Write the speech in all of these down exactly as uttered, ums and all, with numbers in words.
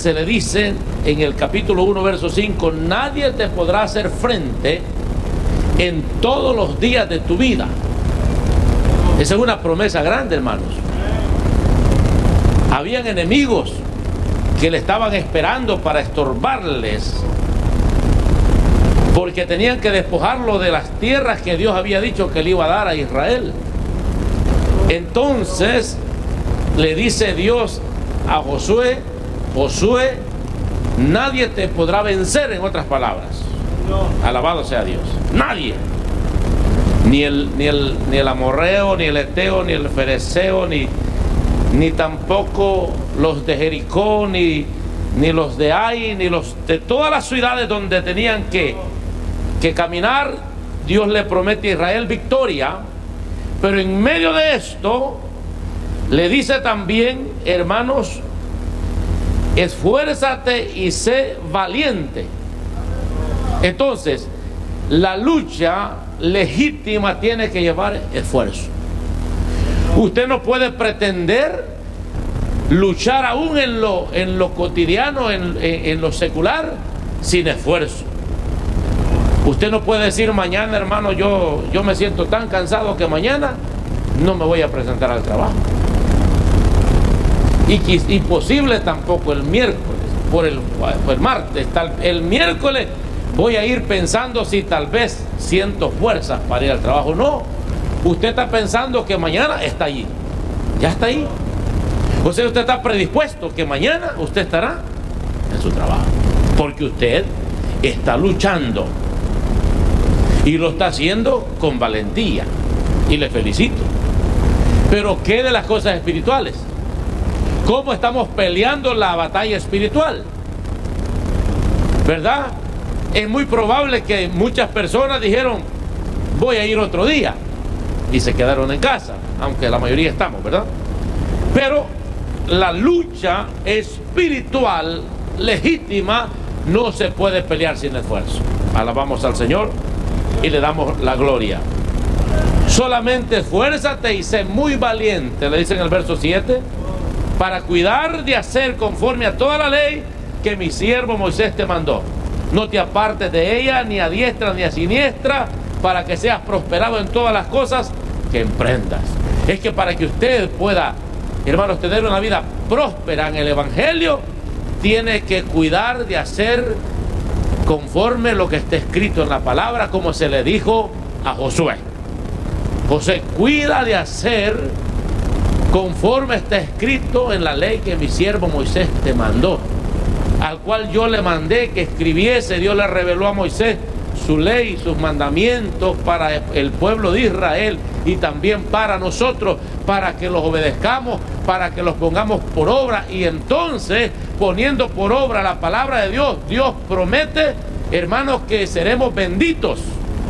se le dice en el capítulo uno, verso cinco, nadie te podrá hacer frente en todos los días de tu vida. Esa es una promesa grande, hermanos. Habían enemigos que le estaban esperando para estorbarles, porque tenían que despojarlo de las tierras que Dios había dicho que le iba a dar a Israel. Entonces le dice Dios a Josué: Josué, nadie te podrá vencer, en otras palabras. Alabado sea Dios. Nadie. Ni el, ni el, ni el amorreo, ni el eteo, ni el fereceo, ni, ni tampoco los de Jericó, ni, ni los de Ai, ni los de todas las ciudades donde tenían que, que caminar. Dios le promete a Israel victoria, pero en medio de esto le dice también, hermanos, esfuérzate y sé valiente. Entonces, la lucha legítima tiene que llevar esfuerzo. Usted no puede pretender luchar aún en lo, en lo cotidiano, en, en, en lo secular, sin esfuerzo. Usted no puede decir mañana, hermano, yo, yo me siento tan cansado que mañana no me voy a presentar al trabajo. Y imposible tampoco el miércoles, por el, por el martes, tal, el miércoles voy a ir pensando si tal vez siento fuerzas para ir al trabajo. No, usted está pensando que mañana está allí, ya está ahí. O sea, usted está predispuesto que mañana usted estará en su trabajo, porque usted está luchando y lo está haciendo con valentía, y le felicito. Pero ¿qué de las cosas espirituales? ¿Cómo estamos peleando la batalla espiritual? ¿Verdad? Es muy probable que muchas personas dijeron, voy a ir otro día, y se quedaron en casa, aunque la mayoría estamos, ¿verdad? Pero la lucha espiritual legítima no se puede pelear sin esfuerzo. Alabamos al Señor y le damos la gloria. Solamente esfuérzate y sé muy valiente, le dice en el verso siete, para cuidar de hacer conforme a toda la ley que mi siervo Moisés te mandó. No te apartes de ella, ni a diestra ni a siniestra, para que seas prosperado en todas las cosas que emprendas. Es que para que usted pueda, hermanos, tener una vida próspera en el Evangelio, tiene que cuidar de hacer conforme lo que está escrito en la palabra, como se le dijo a Josué. José, cuida de hacer conforme está escrito en la ley que mi siervo Moisés te mandó, al cual yo le mandé que escribiese. Dios le reveló a Moisés su ley, sus mandamientos para el pueblo de Israel y también para nosotros, para que los obedezcamos, para que los pongamos por obra. Y entonces, poniendo por obra la palabra de Dios, Dios promete, hermanos, que seremos benditos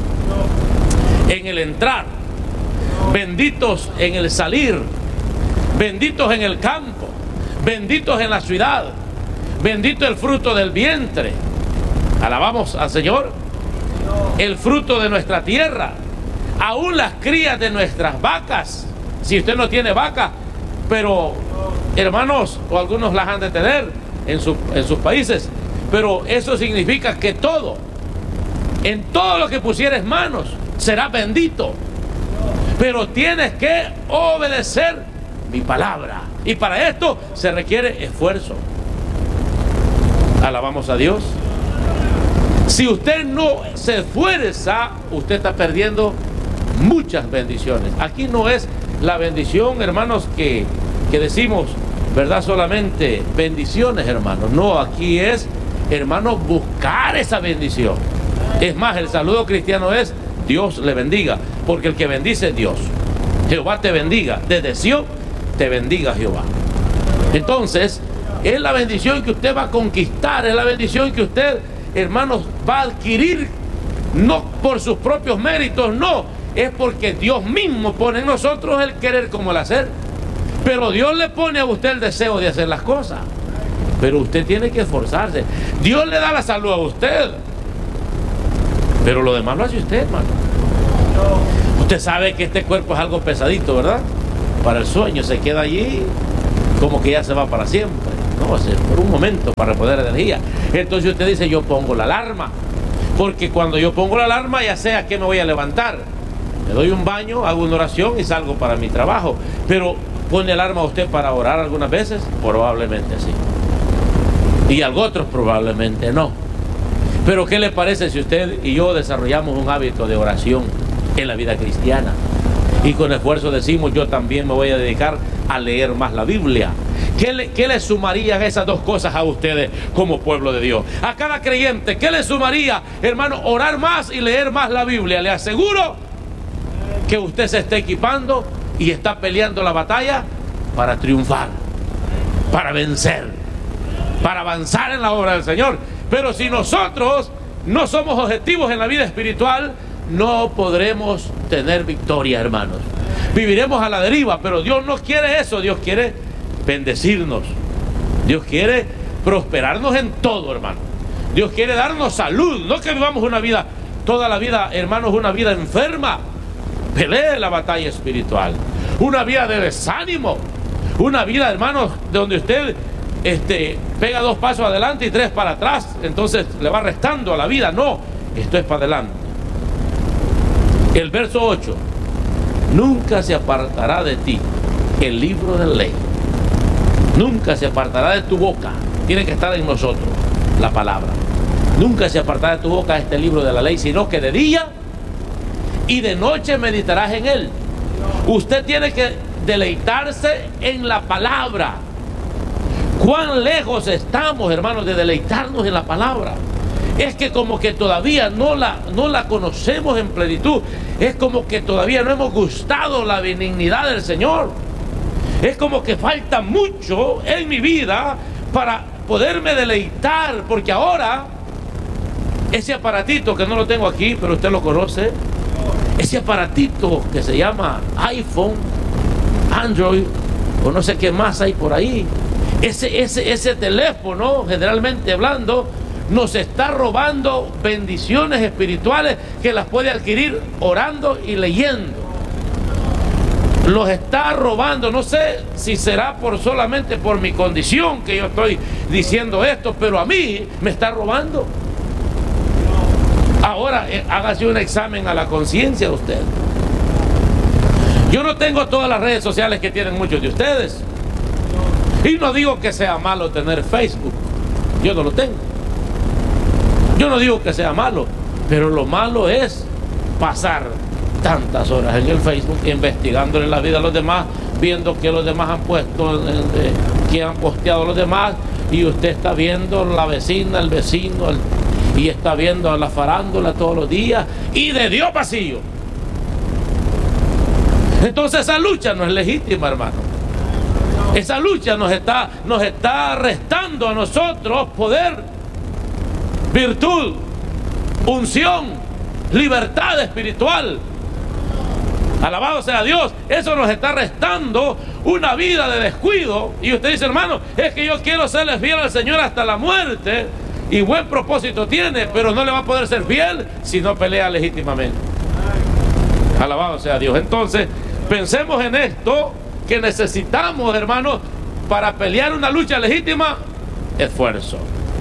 en el entrar, benditos en el salir, benditos en el campo, benditos en la ciudad, bendito el fruto del vientre. Alabamos al Señor. El fruto de nuestra tierra, aún las crías de nuestras vacas. Si usted no tiene vaca, pero hermanos, o algunos las han de tener en, su, en sus países, pero eso significa que todo, en todo lo que pusieres manos, será bendito. Pero tienes que obedecer mi palabra, y para esto se requiere esfuerzo. Alabamos a Dios. Si usted no se esfuerza, usted está perdiendo muchas bendiciones. Aquí no es la bendición, hermanos, que, que decimos, ¿verdad? Solamente bendiciones, hermanos. No, aquí es, hermanos, buscar esa bendición. Es más, el saludo cristiano es Dios le bendiga, porque el que bendice es Dios. Jehová te bendiga. Desde Sion te bendiga Jehová. Entonces, es la bendición que usted va a conquistar, es la bendición que usted, hermanos, va a adquirir, no por sus propios méritos, no, es porque Dios mismo pone en nosotros el querer como el hacer. Pero Dios le pone a usted el deseo de hacer las cosas, pero usted tiene que esforzarse. Dios le da la salud a usted, pero lo demás lo hace usted, hermano. Usted sabe que este cuerpo es algo pesadito, ¿verdad? Para el sueño, se queda allí como que ya se va para siempre. no, es por un momento para reponer energía. Entonces usted dice, yo pongo la alarma, porque cuando yo pongo la alarma ya sé a qué me voy a levantar. Me doy un baño, hago una oración y salgo para mi trabajo. Pero ¿pone alarma usted para orar algunas veces? Probablemente sí. Y algo otros probablemente no. Pero ¿qué le parece si usted y yo desarrollamos un hábito de oración en la vida cristiana? Y con esfuerzo decimos, yo también me voy a dedicar a leer más la Biblia. ¿Qué le, qué le sumarían esas dos cosas a ustedes como pueblo de Dios? A cada creyente, ¿qué le sumaría, hermano, orar más y leer más la Biblia? Le aseguro que usted se está equipando y está peleando la batalla para triunfar, para vencer, para avanzar en la obra del Señor. Pero si nosotros no somos objetivos en la vida espiritual, no podremos tener victoria, hermanos. Viviremos a la deriva, pero Dios no quiere eso. Dios quiere bendecirnos. Dios quiere prosperarnos en todo, hermano. Dios quiere darnos salud, no que vivamos una vida, toda la vida, hermanos, una vida enferma. Pelee la batalla espiritual. Una vida de desánimo. Una vida, hermanos, donde usted este, pega dos pasos adelante y tres para atrás, entonces le va restando a la vida. No, esto es para adelante. El verso ocho: nunca se apartará de ti el libro de la ley. Nunca se apartará de tu boca. Tiene que estar en nosotros la palabra. Nunca se apartará de tu boca este libro de la ley, sino que de día y de noche meditarás en él. Usted tiene que deleitarse en la palabra. ¿Cuán lejos estamos, hermanos, de deleitarnos en la palabra? Es que como que todavía no la, no la conocemos en plenitud. Es como que todavía no hemos gustado la benignidad del Señor. Es como que falta mucho en mi vida para poderme deleitar, porque ahora ese aparatito, que no lo tengo aquí, pero usted lo conoce, ese aparatito que se llama iPhone, Android, o no sé qué más hay por ahí, ese, ese, ese teléfono, generalmente hablando, nos está robando bendiciones espirituales que las puede adquirir orando y leyendo. Los está robando. No sé si será por solamente por mi condición que yo estoy diciendo esto, pero a mí me está robando. Ahora eh, hágase un examen a la conciencia de usted. Yo no tengo todas las redes sociales que tienen muchos de ustedes, y no digo que sea malo tener Facebook. Yo no lo tengo. Yo no digo que sea malo, pero lo malo es pasar tantas horas en el Facebook investigando en la vida de los demás, viendo que los demás han puesto, eh, que han posteado los demás, y usted está viendo la vecina, el vecino, el, y está viendo a la farándula todos los días, y de Dios vacío. Entonces esa lucha no es legítima, hermano. Esa lucha nos está, nos está restando a nosotros poder, virtud, unción, libertad espiritual. Alabado sea Dios. Eso nos está restando una vida de descuido. Y usted dice, hermano, es que yo quiero serle fiel al Señor hasta la muerte, y buen propósito tiene, pero no le va a poder ser fiel si no pelea legítimamente. Alabado sea Dios. Entonces pensemos en esto, que necesitamos, hermanos, para pelear una lucha legítima, esfuerzo.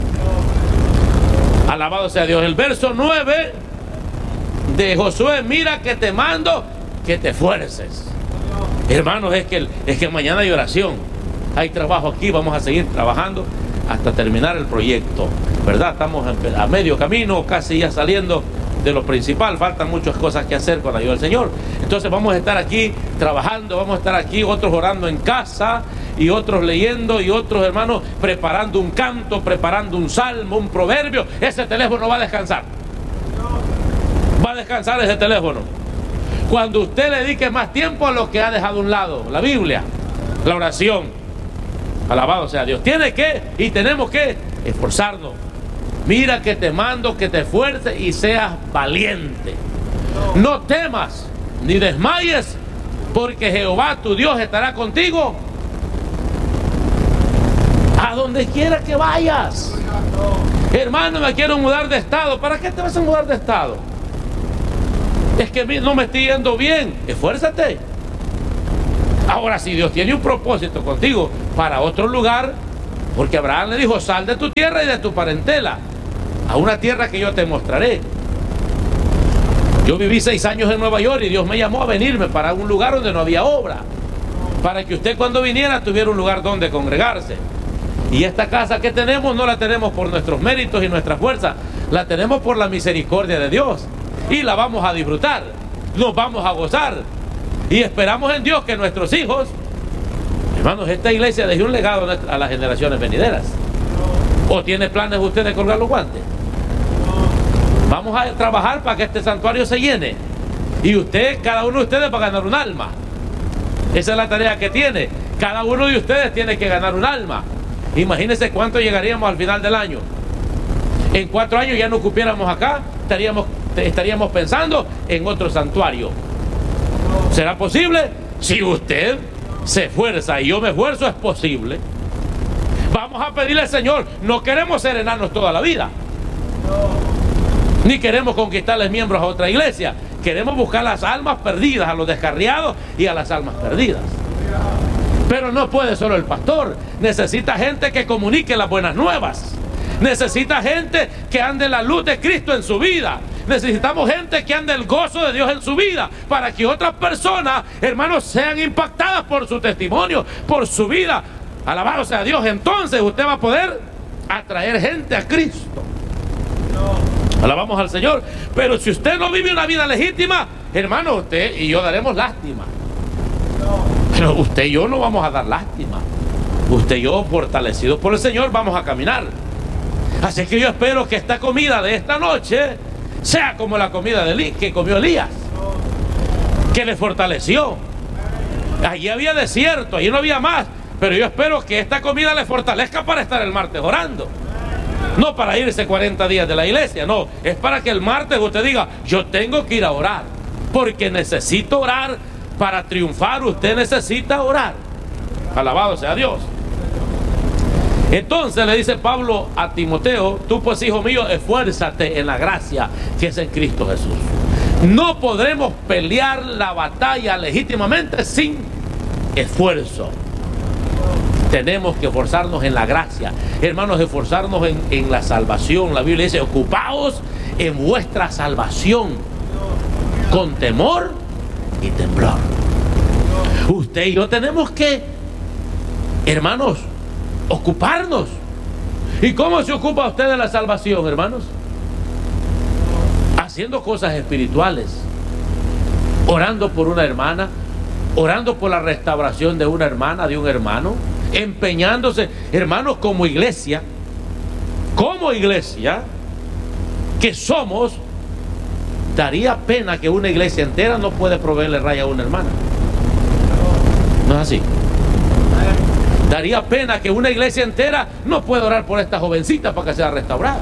Alabado sea Dios. El verso nueve de Josué: mira que te mando que te esfuerces. Hermanos, es que, es que mañana hay oración, hay trabajo aquí, vamos a seguir trabajando hasta terminar el proyecto, ¿verdad? Estamos a medio camino, casi ya saliendo de lo principal, faltan muchas cosas que hacer con la ayuda del Señor. Entonces vamos a estar aquí trabajando, vamos a estar aquí, otros orando en casa, y otros leyendo, y otros, hermanos, preparando un canto, preparando un salmo, un proverbio. Ese teléfono va a descansar. Va a descansar ese teléfono cuando usted le dedique más tiempo a lo que ha dejado a un lado: la Biblia, la oración. Alabado sea Dios. Tiene que y tenemos que esforzarnos. Mira que te mando que te esfuerces y seas valiente. No temas ni desmayes, porque Jehová tu Dios estará contigo a donde quiera que vayas. Hermano, me quiero mudar de estado. ¿Para qué te vas a mudar de estado? Es que no me estoy yendo bien. Esfuérzate. Ahora, si Dios tiene un propósito contigo para otro lugar, Porque Abraham le dijo, sal de tu tierra y de tu parentela a una tierra que yo te mostraré. Yo viví seis años en Nueva York y Dios me llamó a venirme para un lugar donde no había obra, para que usted cuando viniera tuviera un lugar donde congregarse. Y esta casa que tenemos no la tenemos por nuestros méritos y nuestra fuerza, la tenemos por la misericordia de Dios, y la vamos a disfrutar, nos vamos a gozar, y esperamos en Dios que nuestros hijos, hermanos, esta iglesia deje un legado a las generaciones venideras. ¿O tiene planes usted de colgar los guantes? Vamos a trabajar para que este santuario se llene, y usted, cada uno de ustedes va a ganar un alma. Esa es la tarea que tiene. Cada uno de ustedes tiene que ganar un alma. Imagínense cuánto llegaríamos al final del año. En cuatro años ya no cupiéramos acá, estaríamos, estaríamos pensando en otro santuario. ¿Será posible? Si usted se esfuerza y yo me esfuerzo, es posible. Vamos a pedirle al Señor. No queremos ser enanos toda la vida, ni queremos conquistarles miembros a otra iglesia. Queremos buscar las almas perdidas, a los descarriados y a las almas perdidas. Pero no puede solo el pastor. Necesita gente que comunique las buenas nuevas. Necesita gente que ande la luz de Cristo en su vida. Necesitamos gente que ande el gozo de Dios en su vida, para que otras personas, hermanos, sean impactadas por su testimonio, por su vida. Alabado sea Dios. Entonces usted va a poder atraer gente a Cristo. Alabamos al Señor. Pero si usted no vive una vida legítima, hermano, usted y yo daremos lástima. Pero usted y yo no vamos a dar lástima. Usted y yo, fortalecidos por el Señor, vamos a caminar. Así que yo espero que esta comida de esta noche sea como la comida de Elí, que comió Elías, que le fortaleció. Allí había desierto, allí no había más, pero yo espero que esta comida le fortalezca para estar el martes orando. No para irse cuarenta días de la iglesia, no, es para que el martes usted diga, yo tengo que ir a orar, porque necesito orar para triunfar. Usted necesita orar. Alabado sea Dios. Entonces le dice Pablo a Timoteo, tú pues, hijo mío, esfuérzate en la gracia que es en Cristo Jesús. No podremos pelear la batalla legítimamente sin esfuerzo. Tenemos que esforzarnos en la gracia, hermanos, esforzarnos en, en la salvación. La Biblia dice, ocupaos en vuestra salvación con temor y temblor. Usted y yo tenemos que, hermanos, ocuparnos. ¿Y cómo se ocupa usted de la salvación, hermanos? Haciendo cosas espirituales, orando por una hermana, orando por la restauración de una hermana, de un hermano, empeñándose, hermanos, como iglesia, como iglesia que somos. Daría pena que una iglesia entera no puede proveerle raya a una hermana. ¿No es así? Daría pena que una iglesia entera no pueda orar por esta jovencita para que sea restaurada.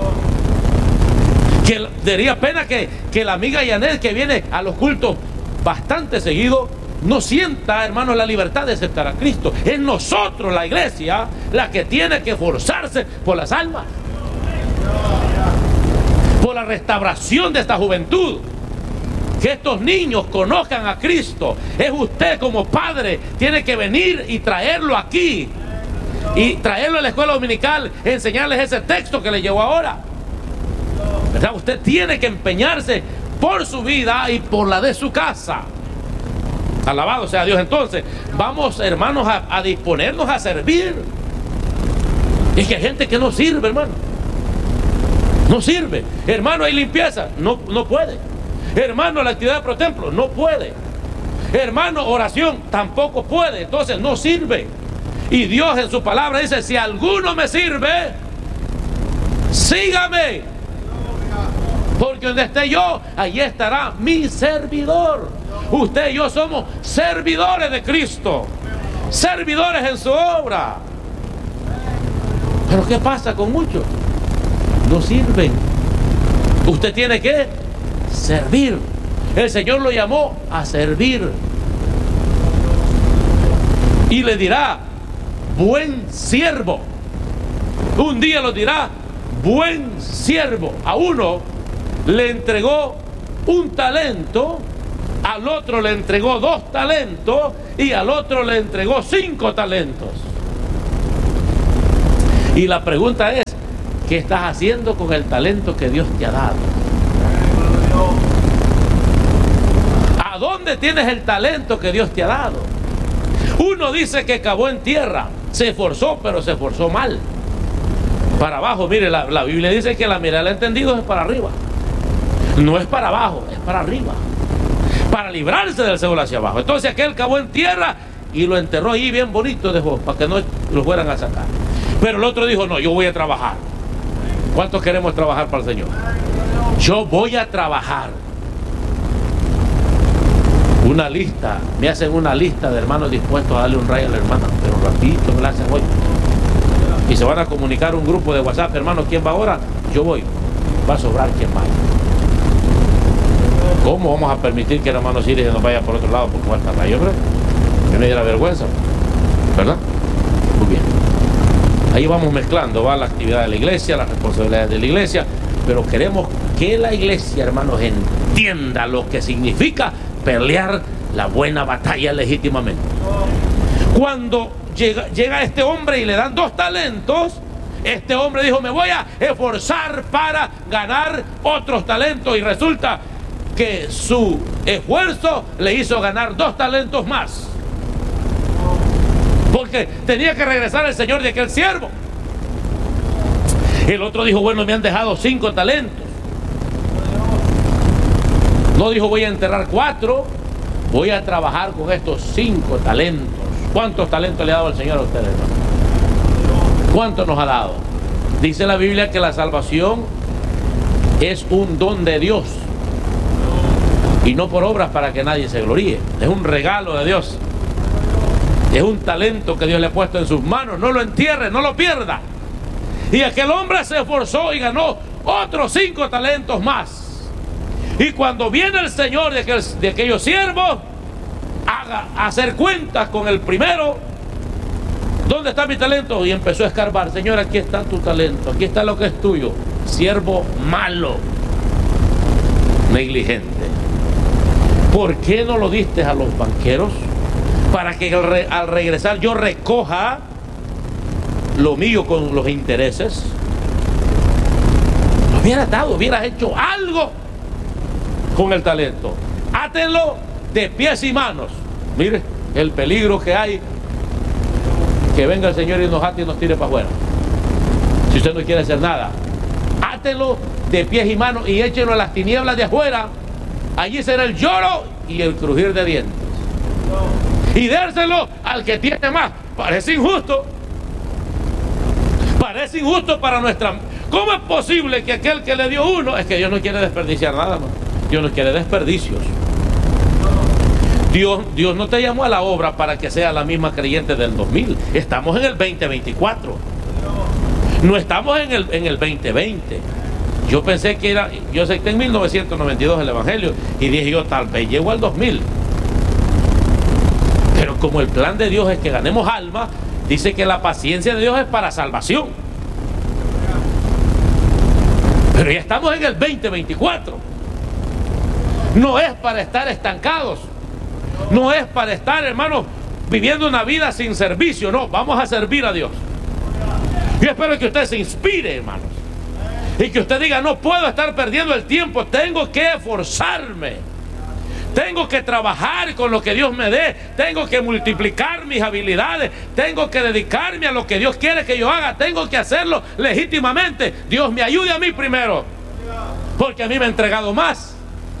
Que daría pena que, que la amiga Yanet, que viene a los cultos bastante seguido, no sienta, hermanos, la libertad de aceptar a Cristo. Es nosotros, la iglesia, la que tiene que esforzarse por las almas, por la restauración de esta juventud, que estos niños conozcan a Cristo. Es usted como padre, tiene que venir y traerlo aquí, y traerlo a la escuela dominical, enseñarles ese texto que le llevo ahora, ¿verdad? Usted tiene que empeñarse por su vida y por la de su casa. Alabado sea Dios. Entonces vamos, hermanos, a, a disponernos a servir. Es que hay gente que no sirve, hermano. No sirve. Hermano, hay limpieza. No, no puede. Hermano, la actividad de pro templo. No puede. Hermano, oración. Tampoco puede. Entonces no sirve. Y Dios en su palabra dice, si alguno me sirve, sígame. Porque donde esté yo, allí estará mi servidor. Usted y yo somos servidores de Cristo, servidores en su obra. Pero ¿qué pasa con muchos? No sirven. Usted tiene que servir. El Señor lo llamó a servir. Y le dirá, buen siervo. Un día lo dirá, buen siervo. A uno le entregó un talento, al otro le entregó dos talentos y al otro le entregó cinco talentos. Y la pregunta es, ¿qué estás haciendo con el talento que Dios te ha dado? ¿A dónde tienes el talento que Dios te ha dado? Uno dice que cavó en tierra, se esforzó, pero se esforzó mal. Para abajo, mire, la, la Biblia dice que la mirada del entendido es para arriba. No es para abajo, es para arriba. Para librarse del Seol hacia abajo. Entonces aquel cavó en tierra y lo enterró ahí bien bonito, dejó, para que no lo fueran a sacar. Pero el otro dijo, no, yo voy a trabajar. ¿Cuántos queremos trabajar para el Señor? Yo voy a trabajar. Una lista, me hacen una lista de hermanos dispuestos a darle un rayo a la hermana, pero rapidito me la hacen hoy. Y se van a comunicar un grupo de WhatsApp, hermano, ¿quién va ahora? Yo voy. Va a sobrar quien vaya. ¿Cómo vamos a permitir que el hermano Siris nos vaya por otro lado? Porque va a estar ahí, hombre. Que no diera vergüenza, ¿verdad? Muy bien. Ahí vamos mezclando, va la actividad de la iglesia, las responsabilidades de la iglesia, pero queremos que la iglesia, hermanos, entienda lo que significa pelear la buena batalla legítimamente. Cuando llega, llega este hombre y le dan dos talentos, este hombre dijo, me voy a esforzar para ganar otros talentos, y resulta que su esfuerzo le hizo ganar dos talentos más, porque tenía que regresar el señor de aquel siervo. El otro dijo, bueno, me han dejado cinco talentos. No dijo, voy a enterrar cuatro, voy a trabajar con estos cinco talentos. ¿Cuántos talentos le ha dado el Señor a ustedes, hermano? ¿Cuántos nos ha dado? Dice la Biblia que la salvación es un don de Dios, y no por obras para que nadie se gloríe. Es un regalo de Dios. Es un talento que Dios le ha puesto en sus manos. No lo entierre, no lo pierda. Y aquel hombre se esforzó y ganó otros cinco talentos más. Y cuando viene el Señor de, aquel, de aquellos siervos haga, a hacer cuentas con el primero, ¿dónde está mi talento? Y empezó a escarbar. Señor, aquí está tu talento, aquí está lo que es tuyo. Siervo malo, negligente. ¿Por qué no lo diste a los banqueros? Para que al, re, al regresar yo recoja lo mío con los intereses. Lo hubieras dado, hubieras hecho algo con el talento. Átelo de pies y manos. Mire el peligro que hay, que venga el Señor y nos ate y nos tire para afuera. Si usted no quiere hacer nada, átelo de pies y manos y échelo a las tinieblas de afuera. Allí será el lloro y el crujir de dientes. Y dárselo al que tiene más. Parece injusto. Parece injusto para nuestra... ¿Cómo es posible que aquel que le dio uno... Es que Dios no quiere desperdiciar nada, ¿no? Dios no quiere desperdicios. Dios, Dios no te llamó a la obra para que sea la misma creyente del dos mil. Estamos en el veinte veinticuatro. No estamos en el, en el veinte veinte. Yo pensé que era... Yo acepté en mil novecientos noventa y dos el Evangelio y dije yo, tal vez llego al dos mil. Pero como el plan de Dios es que ganemos almas, dice que la paciencia de Dios es para salvación. Pero ya estamos en el veinte veinticuatro. No es para estar estancados. No es para estar, hermanos, viviendo una vida sin servicio. No, vamos a servir a Dios. Yo espero que usted se inspire, hermanos, y que usted diga, no puedo estar perdiendo el tiempo, tengo que esforzarme, tengo que trabajar con lo que Dios me dé, tengo que multiplicar mis habilidades, tengo que dedicarme a lo que Dios quiere que yo haga, tengo que hacerlo legítimamente. Dios me ayude a mí primero, porque a mí me ha entregado más,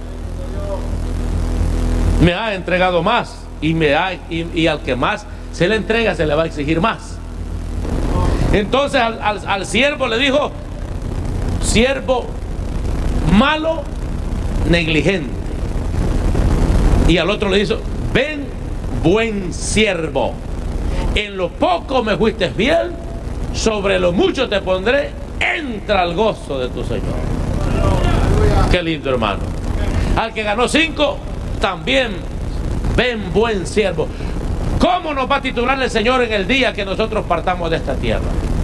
me ha entregado más, y, me ha, y, y al que más se le entrega se le va a exigir más. Entonces al, al, al siervo le dijo, siervo malo, negligente. Y al otro le dijo, ven, buen siervo, en lo poco me fuiste fiel, sobre lo mucho te pondré, entra al gozo de tu Señor. Qué lindo, hermano. Al que ganó cinco, también, ven, buen siervo. ¿Cómo nos va a titular el Señor en el día que nosotros partamos de esta tierra?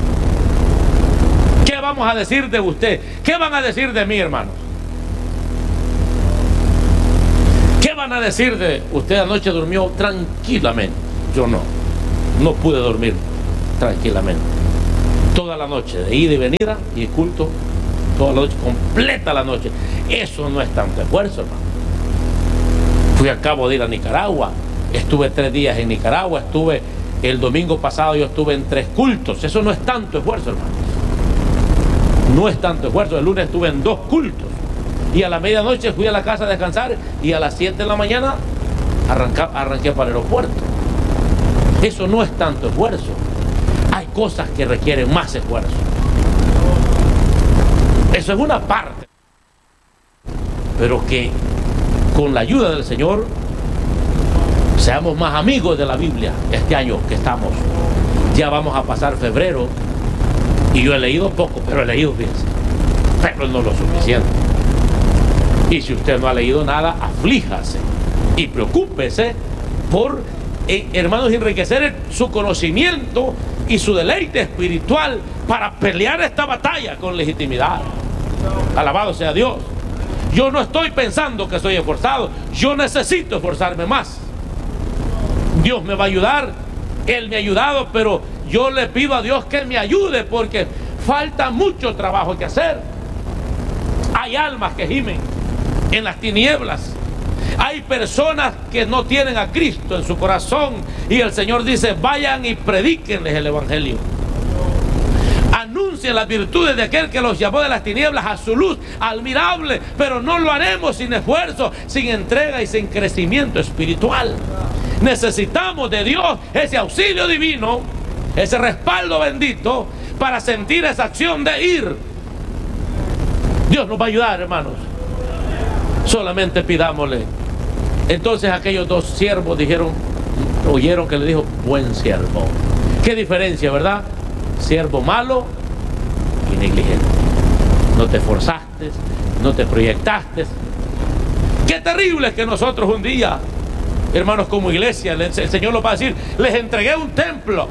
¿Qué vamos a decir de usted? ¿Qué van a decir de mí, hermanos? ¿Qué van a decir de usted? Anoche durmió tranquilamente. Yo no, no pude dormir tranquilamente. toda la noche, de ida y venida, y culto toda la noche, completa la noche. Eso no es tanto esfuerzo, hermano. Fui a cabo de ir a Nicaragua, estuve tres días en Nicaragua, estuve el domingo pasado, yo estuve en tres cultos. Eso no es tanto esfuerzo, hermano. No es tanto esfuerzo. El lunes estuve en dos cultos y a la medianoche fui a la casa a descansar y a las siete de la mañana arranca, arranqué para el aeropuerto. Eso no es tanto esfuerzo. Hay cosas que requieren más esfuerzo. Eso es una parte, pero que con la ayuda del Señor seamos más amigos de la Biblia este año que estamos. Ya vamos a pasar febrero y yo he leído poco, pero he leído, fíjense, pero no lo suficiente. Y si usted no ha leído nada, aflíjase y preocúpese por, eh, hermanos, enriquecer su conocimiento y su deleite espiritual para pelear esta batalla con legitimidad. Alabado sea Dios. Yo no estoy pensando que estoy esforzado, yo necesito esforzarme más. Dios me va a ayudar, Él me ha ayudado, pero yo le pido a Dios que me ayude porque falta mucho trabajo que hacer. Hay almas que gimen en las tinieblas. Hay personas que no tienen a Cristo en su corazón y el Señor dice: vayan y predíquenles el Evangelio. Anuncien las virtudes de aquel que los llamó de las tinieblas a su luz admirable, pero no lo haremos sin esfuerzo, sin entrega y sin crecimiento espiritual. Necesitamos de Dios ese auxilio divino, ese respaldo bendito para sentir esa acción de ir. Dios nos va a ayudar, hermanos. Solamente pidámosle. Entonces aquellos dos siervos dijeron, oyeron que le dijo: buen siervo. Qué diferencia, ¿verdad? Siervo malo y negligente. No te esforzaste, no te proyectaste. Qué terrible es que nosotros un día, hermanos, como iglesia, el Señor lo va a decir: les entregué un templo,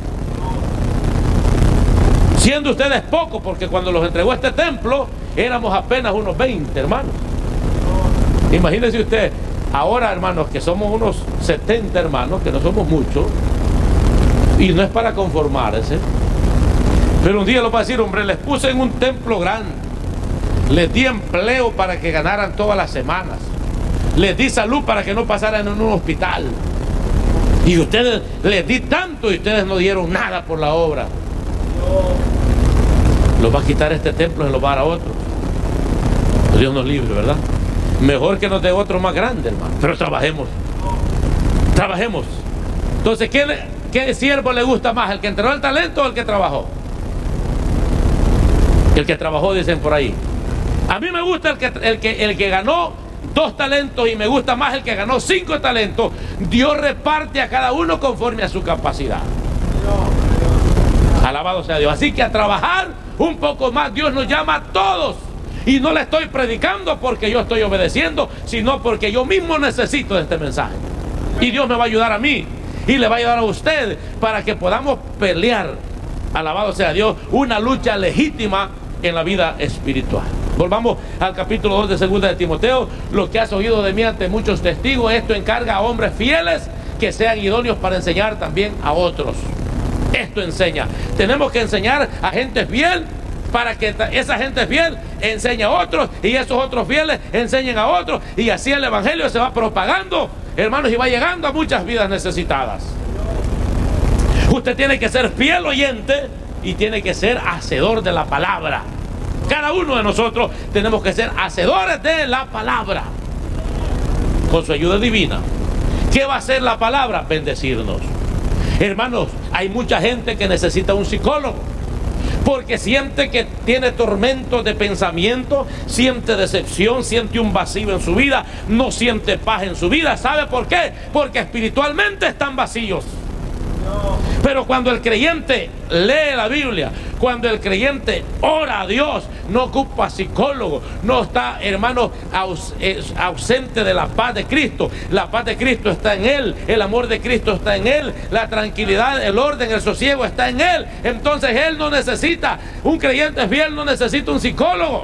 siendo ustedes pocos, porque cuando los entregó este templo éramos apenas unos veinte, hermanos. Imagínense usted, ahora, hermanos, que somos unos setenta hermanos, que no somos muchos, y no es para conformarse, pero un día lo va a decir: hombre, les puse en un templo grande, les di empleo para que ganaran todas las semanas, les di salud para que no pasaran en un hospital, y ustedes les di tanto y ustedes no dieron nada por la obra. Los va a quitar este templo y se lo va a dar a otro. Dios nos libre, ¿verdad? Mejor que nos dé otro más grande, hermano. Pero trabajemos. Trabajemos. Entonces, ¿qué, qué siervo le gusta más? ¿El que entregó el talento o el que trabajó? El que trabajó, dicen por ahí. A mí me gusta el que, el que, el que ganó dos talentos y me gusta más el que ganó cinco talentos. Dios reparte a cada uno conforme a su capacidad. Alabado sea Dios. Así que a trabajar un poco más. Dios nos llama a todos. Y no le estoy predicando porque yo estoy obedeciendo, sino porque yo mismo necesito de este mensaje. Y Dios me va a ayudar a mí y le va a ayudar a usted para que podamos pelear, alabado sea Dios, una lucha legítima en la vida espiritual. Volvamos al capítulo dos de segunda de Timoteo. Lo que has oído de mí ante muchos testigos, esto encarga a hombres fieles que sean idóneos para enseñar también a otros. Esto enseña. Tenemos que enseñar a gente fiel para que esa gente fiel enseñe a otros y esos otros fieles enseñen a otros, y así el evangelio se va propagando, hermanos, y va llegando a muchas vidas necesitadas. Usted tiene que ser fiel oyente y tiene que ser hacedor de la palabra. Cada uno de nosotros tenemos que ser hacedores de la palabra con su ayuda divina. ¿Qué va a hacer la palabra? Bendecirnos. Hermanos, hay mucha gente que necesita un psicólogo porque siente que tiene tormentos de pensamiento, siente decepción, siente un vacío en su vida, no siente paz en su vida. ¿Sabe por qué? Porque espiritualmente están vacíos. Pero cuando el creyente lee la Biblia, cuando el creyente ora a Dios, no ocupa psicólogo, no está, hermano, aus, es, ausente de la paz de Cristo. La paz de Cristo está en él, el amor de Cristo está en él, la tranquilidad, el orden, el sosiego está en él. Entonces él no necesita, un creyente fiel no necesita un psicólogo.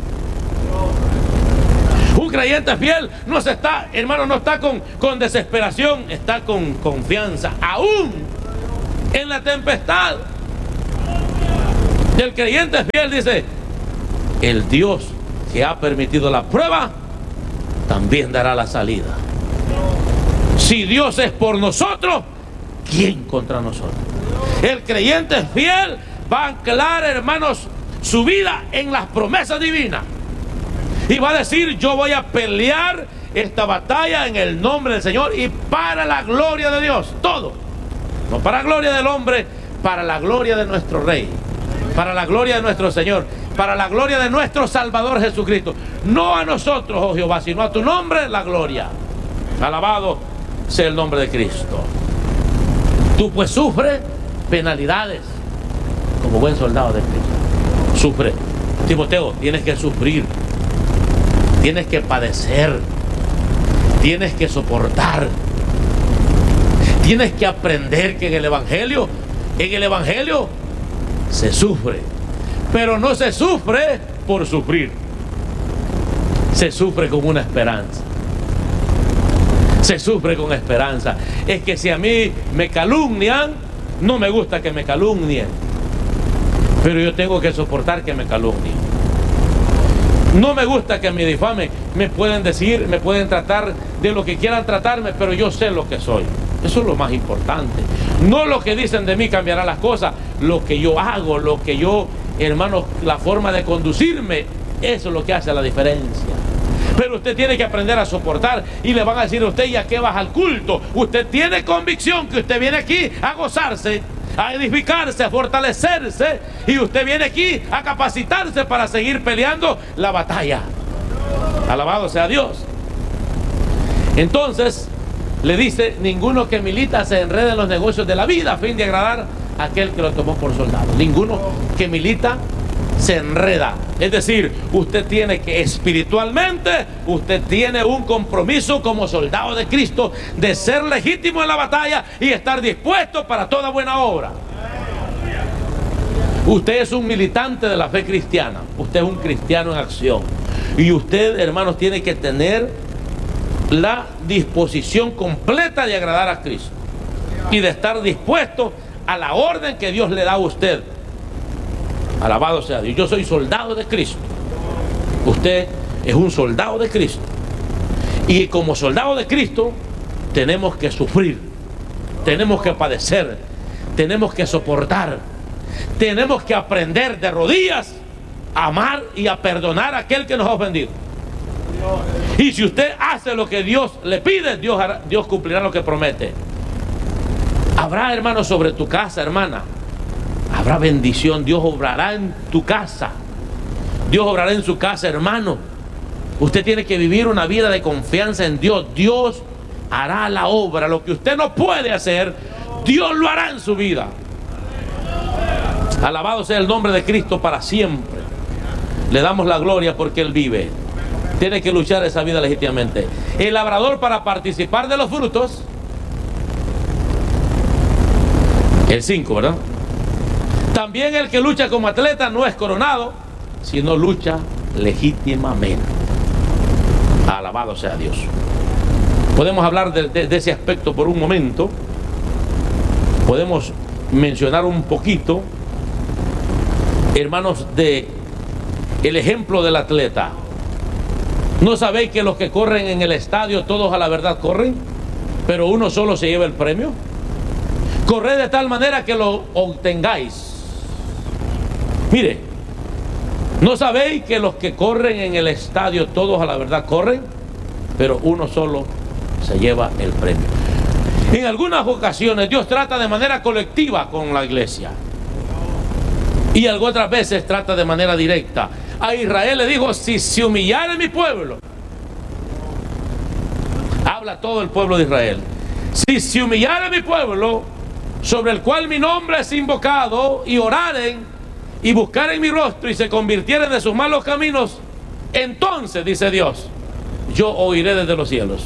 Un creyente fiel no se está, hermano, no está con, con desesperación, está con confianza, aún en la tempestad. El creyente fiel dice: el Dios que ha permitido la prueba también dará la salida. Si Dios es por nosotros, ¿quién contra nosotros? El creyente fiel va a anclar, hermanos, su vida en las promesas divinas y va a decir: yo voy a pelear esta batalla en el nombre del Señor y para la gloria de Dios. Todo, no para la gloria del hombre, para la gloria de nuestro Rey, para la gloria de nuestro Señor, para la gloria de nuestro Salvador Jesucristo. No a nosotros, oh Jehová, sino a tu nombre la gloria. Alabado sea el nombre de Cristo. Tú pues sufres penalidades como buen soldado de Cristo. Sufre. Timoteo, tienes que sufrir, tienes que padecer, tienes que soportar, tienes que aprender que en el Evangelio, en el Evangelio se sufre, pero no se sufre por sufrir, se sufre con una esperanza. Se sufre con esperanza. Es que si a mí me calumnian, no me gusta que me calumnien, pero yo tengo que soportar que me calumnien. No me gusta que me difamen. Me pueden decir, me pueden tratar de lo que quieran tratarme, pero yo sé lo que soy. Eso es lo más importante. No lo que dicen de mí cambiará las cosas. Lo que yo hago, lo que yo, hermanos, la forma de conducirme, eso es lo que hace la diferencia. Pero usted tiene que aprender a soportar. Y le van a decir a usted: ¿y a qué vas al culto? Usted tiene convicción que usted viene aquí a gozarse, a edificarse, a fortalecerse, y usted viene aquí a capacitarse para seguir peleando la batalla. Alabado sea Dios. Entonces le dice: ninguno que milita se enreda en los negocios de la vida a fin de agradar a aquel que lo tomó por soldado. Ninguno que milita se enreda. Es decir, usted tiene que espiritualmente, usted tiene un compromiso como soldado de Cristo de ser legítimo en la batalla y estar dispuesto para toda buena obra. Usted es un militante de la fe cristiana, usted es un cristiano en acción, y usted, hermanos, tiene que tener la disposición completa de agradar a Cristo y de estar dispuesto a la orden que Dios le da a usted. Alabado sea Dios. Yo soy soldado de Cristo. Usted es un soldado de Cristo. Y como soldado de Cristo tenemos que sufrir, tenemos que padecer, tenemos que soportar, tenemos que aprender de rodillas a amar y a perdonar a aquel que nos ha ofendido. Y si usted hace lo que Dios le pide, Dios, hará, Dios cumplirá lo que promete. Habrá, hermano, sobre tu casa, hermana, habrá bendición. Dios obrará en tu casa. Dios obrará en su casa, hermano. Usted tiene que vivir una vida de confianza en Dios. Dios hará la obra. Lo que usted no puede hacer, Dios lo hará en su vida. Alabado sea el nombre de Cristo para siempre. Le damos la gloria porque Él vive. Tiene que luchar esa vida legítimamente. El labrador, para participar de los frutos, el cinco, ¿verdad? También el que lucha como atleta no es coronado, sino lucha legítimamente. Alabado sea Dios. Podemos hablar de, de, de ese aspecto por un momento. Podemos mencionar un poquito, hermanos, de el ejemplo del atleta. ¿No sabéis que los que corren en el estadio, todos a la verdad corren, pero uno solo se lleva el premio? Corred de tal manera que lo obtengáis. Mire, ¿no sabéis que los que corren en el estadio, todos a la verdad corren, pero uno solo se lleva el premio? En algunas ocasiones Dios trata de manera colectiva con la iglesia, y algunas otras veces trata de manera directa. A Israel le dijo: si se humillare mi pueblo, habla todo el pueblo de Israel, si se humillare mi pueblo, sobre el cual mi nombre es invocado, y oraren y buscaren mi rostro y se convirtieren de sus malos caminos, entonces, dice Dios, yo oiré desde los cielos.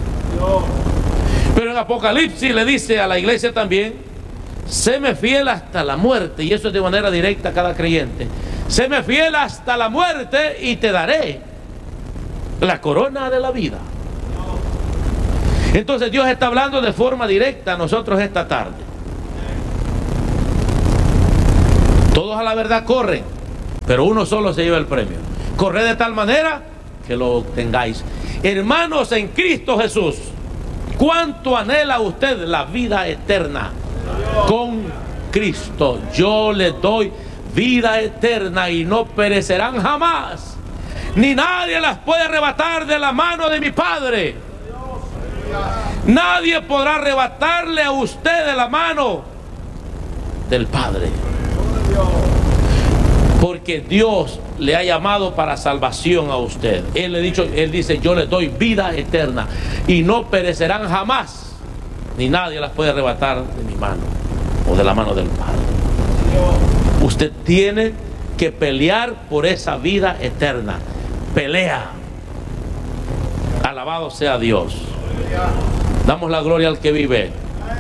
Pero en Apocalipsis le dice a la iglesia también: séme fiel hasta la muerte, y eso es de manera directa a cada creyente. Séme fiel hasta la muerte y te daré la corona de la vida. Entonces Dios está hablando de forma directa a nosotros esta tarde. Todos a la verdad corren, pero uno solo se lleva el premio. Corred de tal manera que lo obtengáis. Hermanos en Cristo Jesús, ¿cuánto anhela usted la vida eterna con Cristo? Yo les doy vida eterna y no perecerán jamás, ni nadie las puede arrebatar de la mano de mi Padre. Nadie podrá arrebatarle a usted de la mano del Padre, porque Dios le ha llamado para salvación a usted. Él le dicho, él dice, yo les doy vida eterna y no perecerán jamás, ni nadie las puede arrebatar de mi mano o de la mano del Padre. Usted tiene que pelear por esa vida eterna. Pelea. Alabado sea Dios. Damos la gloria al que vive.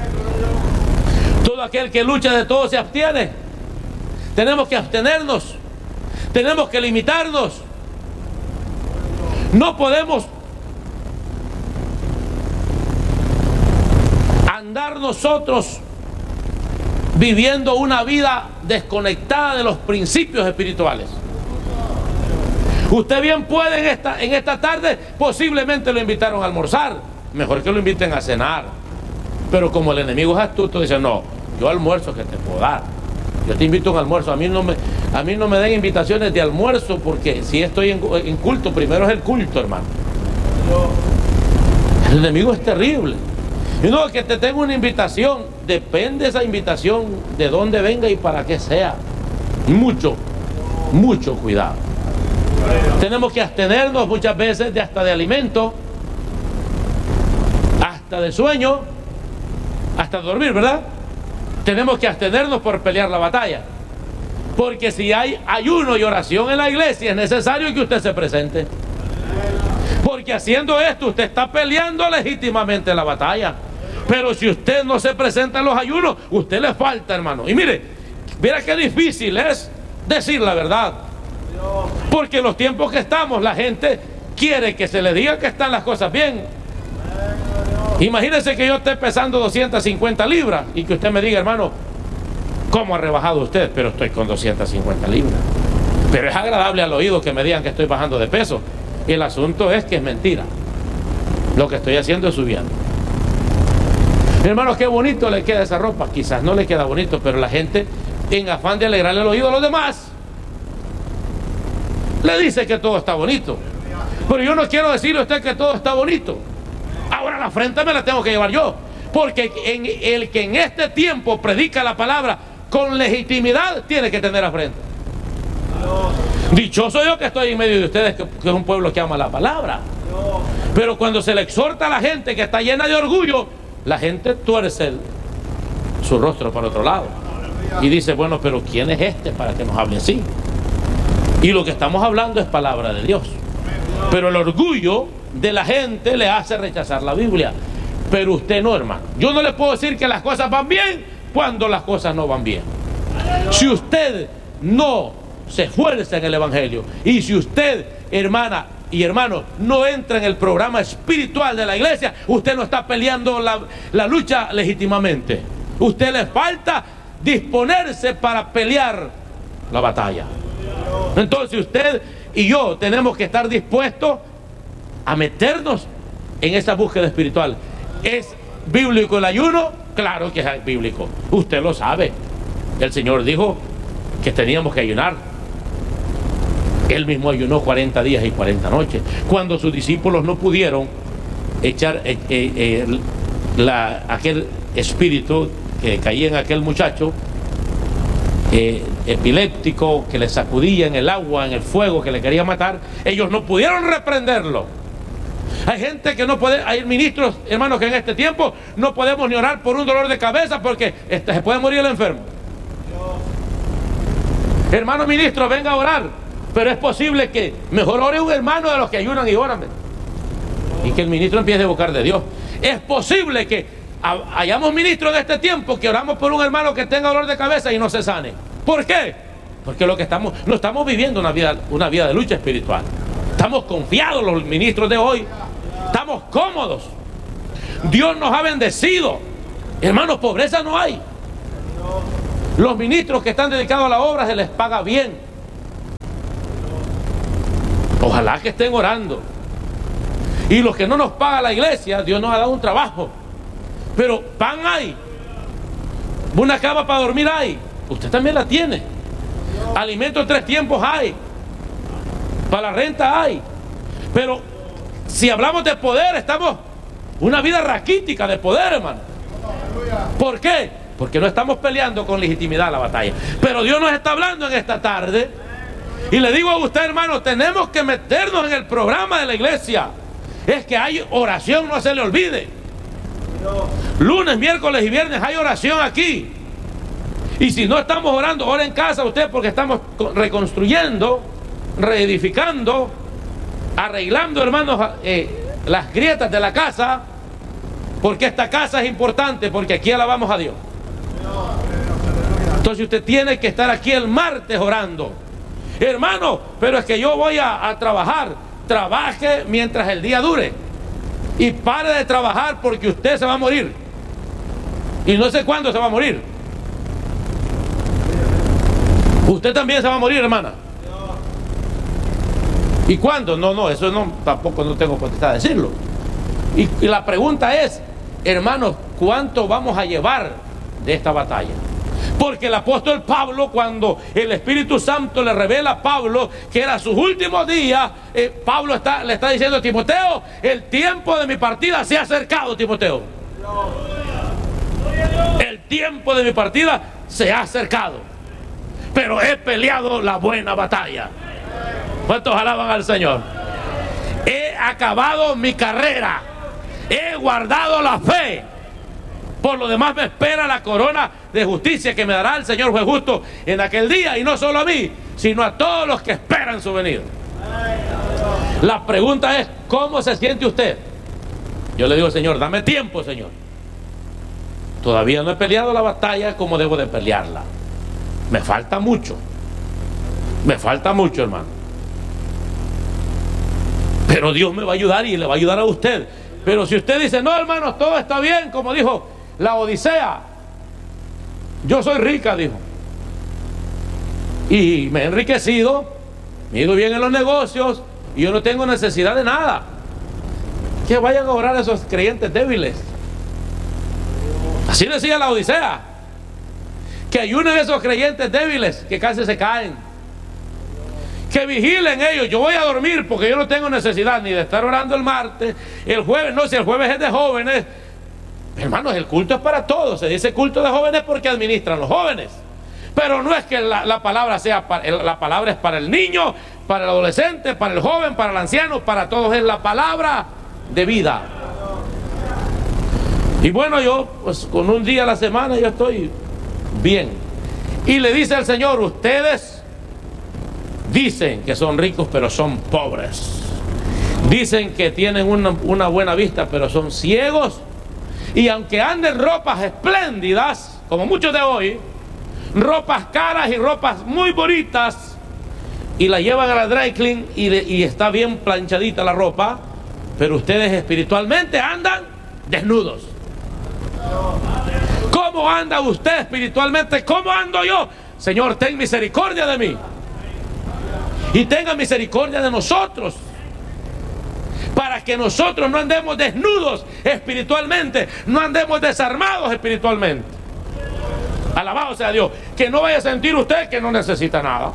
Todo aquel que lucha de todo se abstiene. Tenemos que abstenernos. Tenemos que limitarnos. No podemos andar nosotros viviendo una vida desconectada de los principios espirituales. Usted bien puede en esta, en esta tarde, posiblemente lo invitaron a almorzar, mejor que lo inviten a cenar, pero como el enemigo es astuto, dice, no, yo almuerzo que te puedo dar, yo te invito a un almuerzo, a mí no me, a mí no me den invitaciones de almuerzo, porque si estoy en, en culto, primero es el culto, hermano. El enemigo es terrible. Y no, que te tengo una invitación, depende esa invitación de dónde venga y para qué sea. Mucho, mucho cuidado. Tenemos que abstenernos muchas veces de hasta de alimento, hasta de sueño, hasta de dormir, ¿verdad? Tenemos que abstenernos por pelear la batalla, porque si hay ayuno y oración en la iglesia es necesario que usted se presente, porque haciendo esto usted está peleando legítimamente la batalla. Pero si usted no se presenta en los ayunos, usted le falta, hermano. Y mire, mira qué difícil es decir la verdad, porque en los tiempos que estamos la gente quiere que se le diga que están las cosas bien. Imagínese que yo esté pesando doscientas cincuenta libras y que usted me diga, hermano, ¿cómo ha rebajado usted? Pero estoy con doscientas cincuenta libras. Pero es agradable al oído que me digan que estoy bajando de peso. Y el asunto es que es mentira. Lo que estoy haciendo es subiendo. Hermanos, qué bonito le queda esa ropa. Quizás no le queda bonito, pero la gente, en afán de alegrarle el oído a los demás, le dice que todo está bonito. Pero yo no quiero decirle a usted que todo está bonito. Ahora la frente me la tengo que llevar yo, porque en el que en este tiempo predica la palabra con legitimidad tiene que tener la frente. Dichoso yo que estoy en medio de ustedes, que, que es un pueblo que ama la palabra. Pero cuando se le exhorta a la gente que está llena de orgullo, la gente tuerce el, su rostro para otro lado y dice, bueno, pero ¿quién es este para que nos hable así? Y lo que estamos hablando es palabra de Dios. Pero el orgullo de la gente le hace rechazar la Biblia. Pero usted no, hermano. Yo no le puedo decir que las cosas van bien cuando las cosas no van bien. Si usted no se esfuerza en el Evangelio, y si usted, hermana y hermano, no entra en el programa espiritual de la iglesia, usted no está peleando la, la lucha legítimamente. Usted le falta disponerse para pelear la batalla. Entonces usted y yo tenemos que estar dispuestos a meternos en esa búsqueda espiritual. ¿Es bíblico el ayuno? Claro que es bíblico. Usted lo sabe. El Señor dijo que teníamos que ayunar. Él mismo ayunó cuarenta días y cuarenta noches. Cuando sus discípulos no pudieron echar eh, eh, eh, la, aquel espíritu que caía en aquel muchacho eh, epiléptico, que le sacudía en el agua, en el fuego, que le quería matar, ellos no pudieron reprenderlo. Hay gente que no puede, hay ministros, hermanos, que en este tiempo no podemos ni orar por un dolor de cabeza porque este, se puede morir el enfermo. Hermano ministro, venga a orar, pero es posible que mejor ore un hermano de los que ayunan y oran, y que el ministro empiece a buscar de Dios. Es posible que hayamos ministros en este tiempo que oramos por un hermano que tenga dolor de cabeza y no se sane. ¿Por qué? Porque lo que estamos, no estamos viviendo una vida, una vida de lucha espiritual. Estamos confiados los ministros de hoy. Estamos cómodos. Dios nos ha bendecido. Hermanos, pobreza no hay. Los ministros que están dedicados a la obra se les paga bien. Ojalá que estén orando. Y los que no nos paga la iglesia, Dios nos ha dado un trabajo. Pero pan hay, una cama para dormir hay, usted también la tiene. Alimento en tres tiempos hay, para la renta hay. Pero si hablamos de poder, estamos una vida raquítica de poder, hermano. ¿Por qué? Porque no estamos peleando con legitimidad la batalla. Pero Dios nos está hablando en esta tarde. Y le digo a usted, hermano, tenemos que meternos en el programa de la iglesia. Es que hay oración, no se le olvide. Lunes, miércoles y viernes hay oración aquí. Y si no estamos orando, ora en casa usted, porque estamos reconstruyendo, reedificando, arreglando, hermanos, eh, las grietas de la casa. Porque esta casa es importante, porque aquí alabamos a Dios. Entonces usted tiene que estar aquí el martes orando. Hermano, pero es que yo voy a, a trabajar. Trabaje mientras el día dure. Y pare de trabajar, porque usted se va a morir. Y no sé cuándo se va a morir. Usted también se va a morir, hermana. ¿Y cuándo? No, no, eso no, tampoco no tengo potestad de decirlo. Y, y la pregunta es, hermanos, ¿cuánto vamos a llevar de esta batalla? Porque el apóstol Pablo, cuando el Espíritu Santo le revela a Pablo que era sus últimos días, eh, Pablo está, le está diciendo a Timoteo, el tiempo de mi partida se ha acercado, Timoteo. El tiempo de mi partida se ha acercado. Pero he peleado la buena batalla. ¿Cuántos alaban al Señor? He acabado mi carrera. He guardado la fe. Por lo demás me espera la corona de justicia que me dará el Señor juez justo en aquel día, y no solo a mí, sino a todos los que esperan su venida. La pregunta es, ¿cómo se siente usted? Yo le digo, Señor, dame tiempo, Señor. Todavía no he peleado la batalla como debo de pelearla. Me falta mucho. Me falta mucho, hermano. Pero Dios me va a ayudar y le va a ayudar a usted. Pero si usted dice, no, hermanos, todo está bien, como dijo la Odisea, yo soy rica, dijo, y me he enriquecido, me he ido bien en los negocios, y yo no tengo necesidad de nada. Que vayan a orar a esos creyentes débiles. Así decía la Odisea, que ayunen a esos creyentes débiles que casi se caen, que vigilen ellos. Yo voy a dormir porque yo no tengo necesidad ni de estar orando el martes, el jueves, no, si el jueves es de jóvenes. Hermanos, el culto es para todos. Se dice culto de jóvenes porque administran los jóvenes. Pero no es que la, la palabra sea para, la palabra es para el niño, para el adolescente, para el joven, para el anciano, para todos es la palabra de vida. Y bueno, yo pues con un día a la semana yo estoy bien. Y le dice el Señor, ustedes dicen que son ricos pero son pobres. Dicen que tienen una, una buena vista pero son ciegos. Y aunque anden ropas espléndidas, como muchos de hoy, ropas caras y ropas muy bonitas, y la llevan a la dry clean y, de, y está bien planchadita la ropa, pero ustedes espiritualmente andan desnudos. ¿Cómo anda usted espiritualmente? ¿Cómo ando yo? Señor, ten misericordia de mí. Y tenga misericordia de nosotros, para que nosotros no andemos desnudos espiritualmente, no andemos desarmados espiritualmente. Alabado sea Dios. Que no vaya a sentir usted que no necesita nada.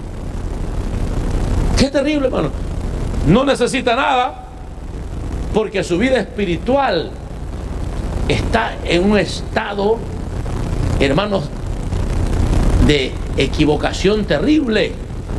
Qué terrible, hermano. No necesita nada porque su vida espiritual está en un estado, hermanos, de equivocación terrible.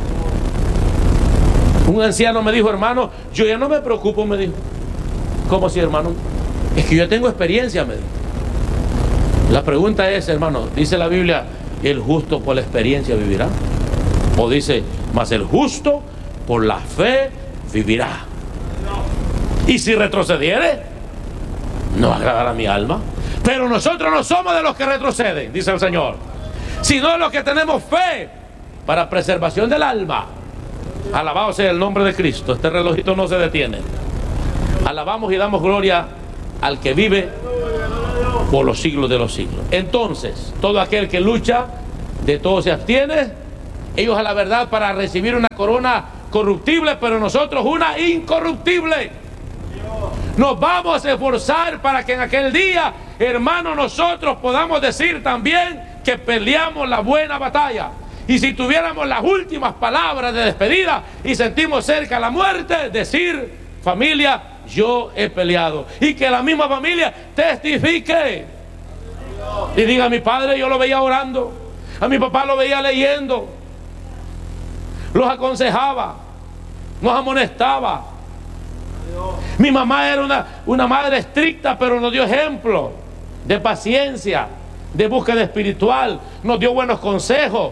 Un anciano me dijo, hermano, yo ya no me preocupo, me dijo. ¿Cómo así, hermano? Es que yo tengo experiencia, me dijo. La pregunta es, hermano, dice la Biblia, el justo por la experiencia vivirá. O dice, mas el justo por la fe vivirá. Y si retrocediere, no agradará a mi alma. Pero nosotros no somos de los que retroceden, dice el Señor, sino de los que tenemos fe para preservación del alma. Alabado sea el nombre de Cristo. Este relojito no se detiene. Alabamos y damos gloria al que vive por los siglos de los siglos. Entonces, todo aquel que lucha de todo se abstiene, ellos a la verdad para recibir una corona corruptible, pero nosotros una incorruptible. Nos vamos a esforzar para que en aquel día, hermanos, nosotros podamos decir también que peleamos la buena batalla. Y si tuviéramos las últimas palabras de despedida y sentimos cerca la muerte, decir: familia, yo he peleado. Y que la misma familia testifique y diga: a mi padre yo lo veía orando, a mi papá lo veía leyendo, los aconsejaba, nos amonestaba. Mi mamá era una, una madre estricta, pero nos dio ejemplo de paciencia, de búsqueda espiritual, nos dio buenos consejos,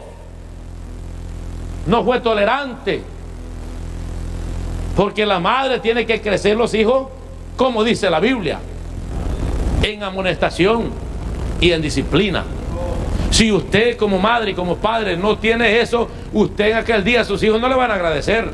no fue tolerante. Porque la madre tiene que crecer los hijos, como dice la Biblia, en amonestación y en disciplina. Si usted como madre y como padre no tiene eso, usted en aquel día a sus hijos no le van a agradecer.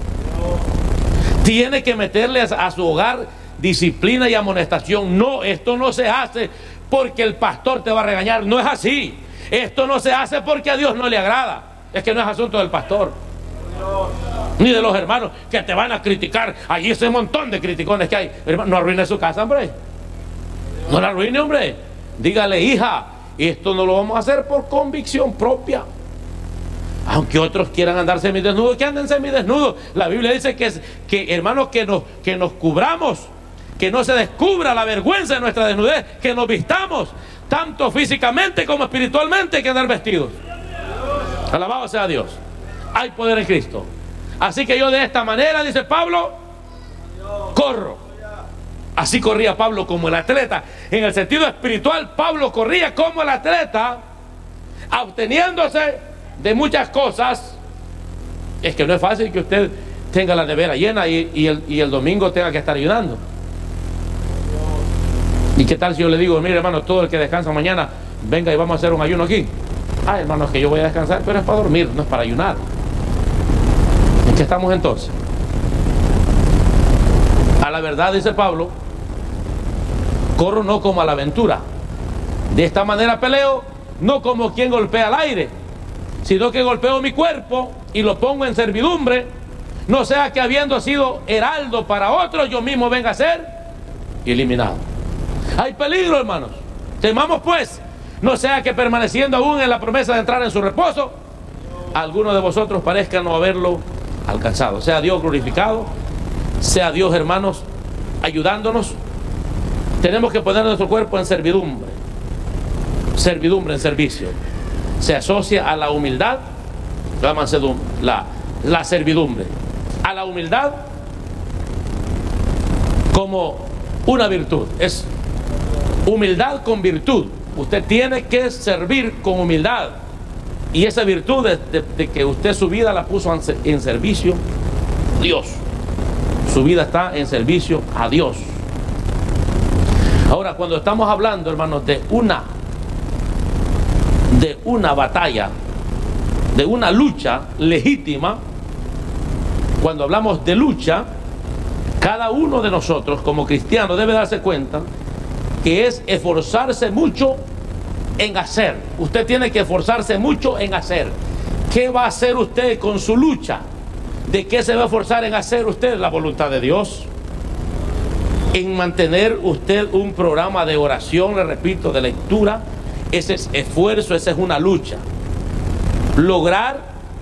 Tiene que meterle a, a su hogar disciplina y amonestación. No, esto no se hace porque el pastor te va a regañar. No es así. Esto no se hace porque a Dios no le agrada. Es que no es asunto del pastor ni de los hermanos que te van a criticar. Allí ese montón de criticones que hay. Hermano, no arruine su casa, hombre. No la arruine, hombre. Dígale: hija, esto no lo vamos a hacer por convicción propia. Aunque otros quieran andar semidesnudos, que anden semidesnudos. La Biblia dice que, que hermanos, que nos, que nos cubramos, que no se descubra la vergüenza de nuestra desnudez, que nos vistamos, tanto físicamente como espiritualmente, hay que andar vestidos. Alabado sea Dios. Hay poder en Cristo. Así que yo de esta manera, dice Pablo, corro. Así corría Pablo como el atleta. En el sentido espiritual, Pablo corría como el atleta, obteniéndose de muchas cosas. Es que no es fácil que usted tenga la nevera llena y, y, el, y el domingo tenga que estar ayunando. ¿Y qué tal si yo le digo: mire, hermano, todo el que descansa mañana, venga y vamos a hacer un ayuno aquí? Ah, hermano, es que yo voy a descansar, pero es para dormir, no es para ayunar. ¿En qué estamos entonces? A la verdad, dice Pablo, corro no como a la aventura. De esta manera peleo, no como quien golpea al aire, sino que golpeo mi cuerpo y lo pongo en servidumbre, no sea que habiendo sido heraldo para otros, yo mismo venga a ser eliminado. Hay peligro, hermanos. Temamos pues, no sea que permaneciendo aún en la promesa de entrar en su reposo, alguno de vosotros parezca no haberlo alcanzado. Sea Dios glorificado, sea Dios, hermanos, ayudándonos. Tenemos que poner nuestro cuerpo en servidumbre. Servidumbre, en servicio. Se asocia a la humildad, la mansedumbre, la, la servidumbre, a la humildad como una virtud. Es humildad con virtud. Usted tiene que servir con humildad. Y esa virtud de, de, de que usted su vida la puso en, en servicio a Dios. Su vida está en servicio a Dios. Ahora, cuando estamos hablando, hermanos, de una de una batalla, de una lucha legítima, cuando hablamos de lucha, cada uno de nosotros como cristianos debe darse cuenta que es esforzarse mucho en hacer. Usted tiene que esforzarse mucho en hacer. ¿Qué va a hacer usted con su lucha? ¿De qué se va a esforzar en hacer usted? La voluntad de Dios. En mantener usted un programa de oración, le repito, de lectura. Ese es esfuerzo, esa es una lucha. Lograr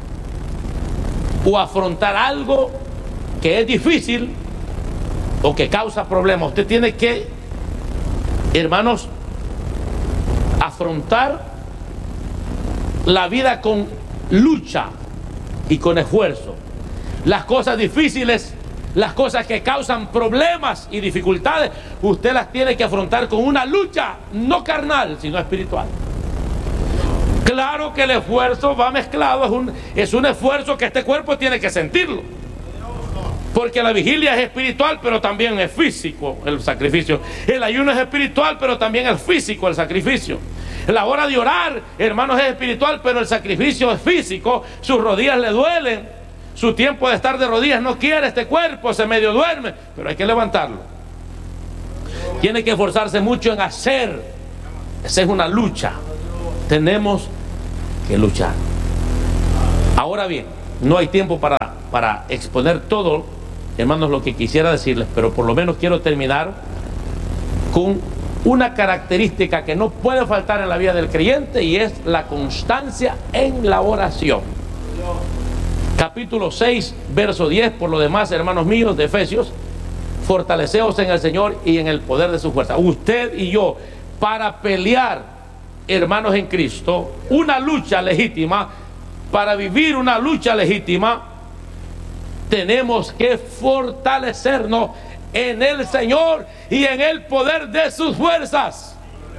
o afrontar algo que es difícil o que causa problemas. Usted tiene que, hermanos, afrontar la vida con lucha y con esfuerzo. Las cosas difíciles, las cosas que causan problemas y dificultades, usted las tiene que afrontar con una lucha no carnal, sino espiritual. Claro que el esfuerzo va mezclado, es un, es un esfuerzo que este cuerpo tiene que sentirlo. Porque la vigilia es espiritual, pero también es físico el sacrificio. El ayuno es espiritual, pero también es físico el sacrificio. La hora de orar, hermanos, es espiritual, pero el sacrificio es físico. Sus rodillas le duelen. Su tiempo de estar de rodillas no quiere este cuerpo, se medio duerme, pero hay que levantarlo. Tiene que esforzarse mucho en hacer. Esa es una lucha. Tenemos que luchar. Ahora bien, no hay tiempo para, para exponer todo, hermanos, lo que quisiera decirles, pero por lo menos quiero terminar con una característica que no puede faltar en la vida del creyente, y es la constancia en la oración. Capítulo seis, verso diez. Por lo demás, hermanos míos, de Efesios, fortaleceos en el Señor y en el poder de su fuerza. Usted y yo, para pelear, hermanos en Cristo, una lucha legítima, para vivir una lucha legítima, tenemos que fortalecernos en el Señor y en el poder de sus fuerzas,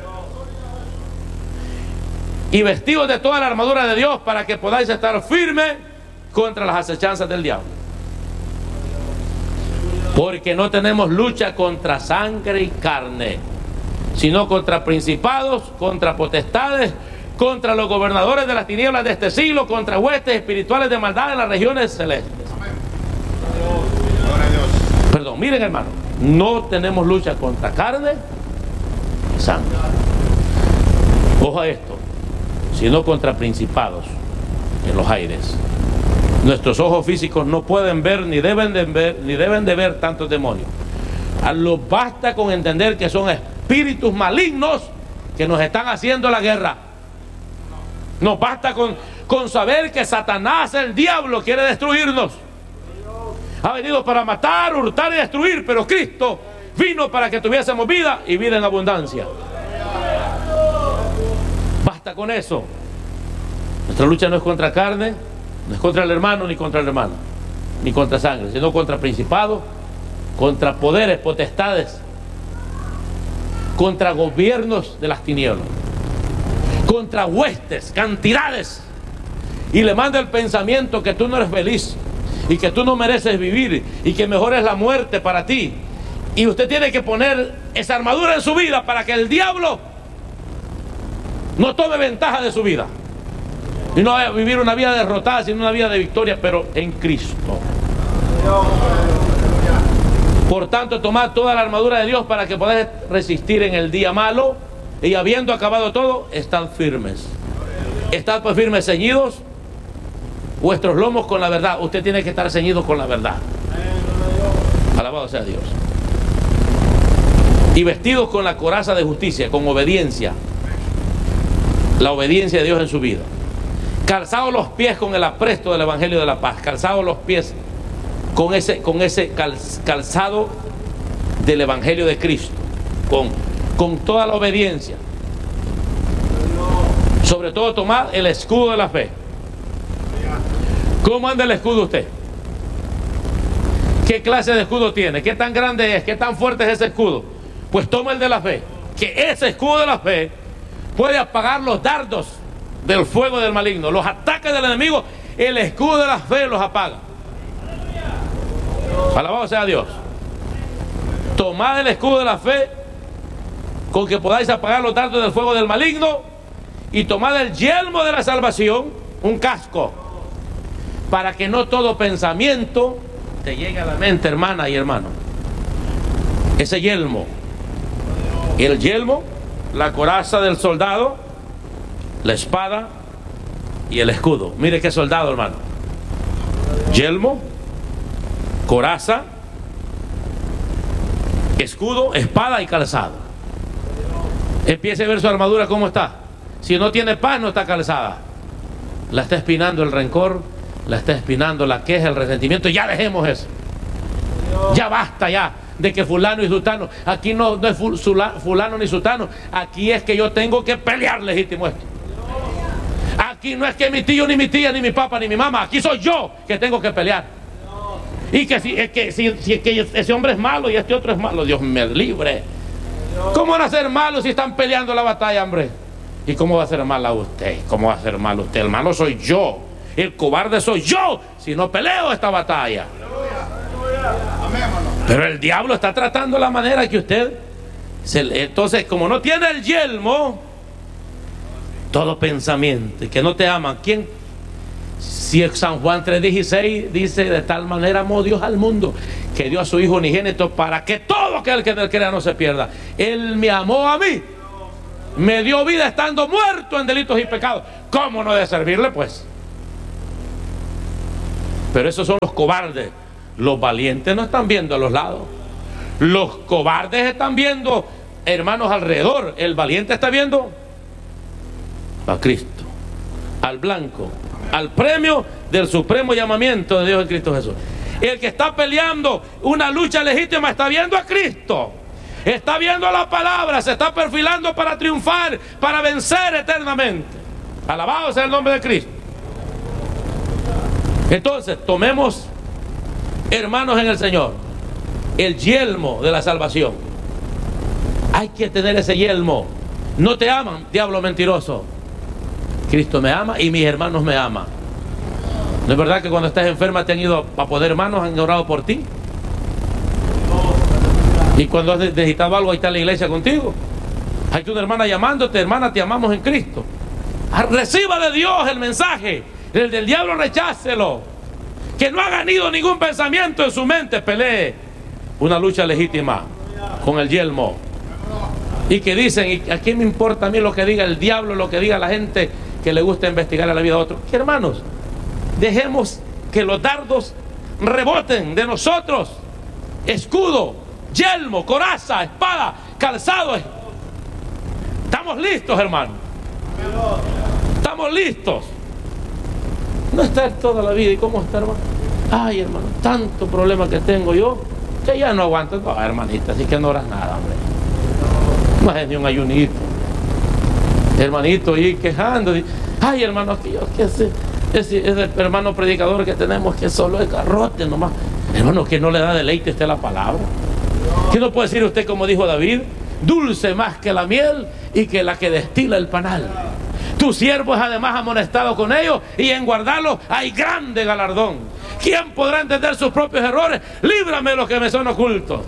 y vestidos de toda la armadura de Dios, para que podáis estar firmes contra las acechanzas del diablo. Porque no tenemos lucha contra sangre y carne, sino contra principados, contra potestades, contra los gobernadores de las tinieblas de este siglo, contra huestes espirituales de maldad en las regiones celestes. Perdón, miren, hermano, no tenemos lucha contra carne y sangre, ojo a esto, sino contra principados en los aires. Nuestros ojos físicos no pueden ver ni deben de ver, ni deben de ver tantos demonios. A lo basta con entender que son espíritus malignos que nos están haciendo la guerra. Nos basta con, con saber que Satanás, el diablo, quiere destruirnos. Ha venido para matar, hurtar y destruir, pero Cristo vino para que tuviésemos vida y vida en abundancia. Basta con eso. Nuestra lucha no es contra carne, no es contra el hermano, ni contra el hermano, ni contra sangre, sino contra principados, contra poderes, potestades, contra gobiernos de las tinieblas, contra huestes, cantidades. Y le manda el pensamiento que tú no eres feliz, y que tú no mereces vivir, y que mejor es la muerte para ti. Y usted tiene que poner esa armadura en su vida para que el diablo no tome ventaja de su vida, y no vivir una vida derrotada, sino una vida de victoria, pero en Cristo. Por tanto, tomad toda la armadura de Dios para que podáis resistir en el día malo, y habiendo acabado todo, estad firmes. Estad pues firmes, ceñidos vuestros lomos con la verdad. Usted tiene que estar ceñido con la verdad. Alabado sea Dios. Y vestidos con la coraza de justicia, con obediencia, la obediencia de Dios en su vida. Calzados los pies con el apresto del evangelio de la paz. Calzados los pies con ese, con ese calzado del evangelio de Cristo, con, con toda la obediencia. Sobre todo, tomad el escudo de la fe. ¿Cómo anda el escudo usted? ¿Qué clase de escudo tiene? ¿Qué tan grande es? ¿Qué tan fuerte es ese escudo? Pues toma el de la fe, que ese escudo de la fe puede apagar los dardos del fuego del maligno, los ataques del enemigo. El escudo de la fe los apaga. Alabado sea Dios. Tomad el escudo de la fe con que podáis apagar los dardos del fuego del maligno, y tomad el yelmo de la salvación, un casco, para que no todo pensamiento te llegue a la mente, hermana y hermano. Ese yelmo, el yelmo, la coraza del soldado, la espada y el escudo. Mire qué soldado, hermano. Yelmo, coraza, escudo, espada y calzado. Empiece a ver su armadura cómo está. Si no tiene paz, no está calzada. La está espinando el rencor, la está espinando la queja, el resentimiento. Ya dejemos eso. Ya basta ya de que fulano y sutano. Aquí no, no es fulano ni sutano. Aquí es que yo tengo que pelear legítimo esto. Aquí no es que mi tío, ni mi tía, ni mi papá, ni mi mamá. Aquí soy yo que tengo que pelear. Y que si, es que, si, si es que ese hombre es malo y este otro es malo, Dios me libre. ¿Cómo van a ser malos si están peleando la batalla, hombre? ¿Y cómo va a ser malo usted? ¿Cómo va a ser malo usted? El malo soy yo. El cobarde soy yo si no peleo esta batalla. Pero el diablo está tratando la manera que usted se, entonces, como no tiene el yelmo, todo pensamiento que no te aman. ¿Quién? Si San Juan tres dieciséis dice: de tal manera amó Dios al mundo que dio a su Hijo unigénito para que todo aquel que en él crea no se pierda. Él me amó a mí me dio vida estando muerto en delitos y pecados. ¿Cómo no de servirle, pues? Pero esos son los cobardes. Los valientes no están viendo a los lados. Los cobardes están viendo, hermanos, alrededor. El valiente está viendo a Cristo, al blanco, al premio del supremo llamamiento de Dios en Cristo Jesús. El que está peleando una lucha legítima está viendo a Cristo, está viendo la palabra, se está perfilando para triunfar, para vencer eternamente. Alabado sea el nombre de Cristo. Entonces, tomemos, hermanos en el Señor, el yelmo de la salvación. Hay que tener ese yelmo. No te aman, diablo mentiroso. Cristo me ama y mis hermanos me aman. ¿No es verdad que cuando estás enferma te han ido a poner hermanos, han orado por ti? Y cuando has necesitado algo, ahí está la iglesia contigo. Hay una hermana llamándote: hermana, te amamos en Cristo. Reciba de Dios el mensaje. El del diablo, rechácelo. Que no ha ganado ningún pensamiento en su mente. Pelee una lucha legítima con el yelmo. Y que dicen: ¿y a quién me importa a mí lo que diga el diablo, lo que diga la gente que le gusta investigar la vida de otros? Que, hermanos, dejemos que los dardos reboten de nosotros. Escudo, yelmo, coraza, espada, calzado. Estamos listos, hermano. Estamos listos. No estar toda la vida. ¿Y cómo está, hermano? Ay, hermano, tanto problema que tengo yo que ya no aguanto. No, hermanita, así que no oras nada, hombre. No es ni un ayunito. Hermanito, y quejando. Ay, hermano, que yo, que ese, ese, ese hermano predicador que tenemos, que solo es garrote nomás. Hermano, que no le da deleite a usted la palabra. ¿Qué no puede decir usted como dijo David? Dulce más que la miel y que la que destila el panal. Tu siervo es además amonestado con ellos, y en guardarlos hay grande galardón. ¿Quién podrá entender sus propios errores? Líbrame de los que me son ocultos.